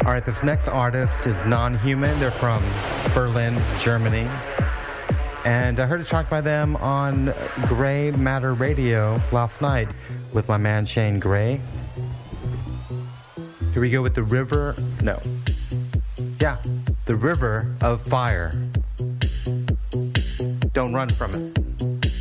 All right, this next artist is Non-Human. They're from Berlin, Germany. And I heard a track by them on Gray Matter Radio last night with my man Shane Gray. Here we go with The River of Fire. Don't run from it.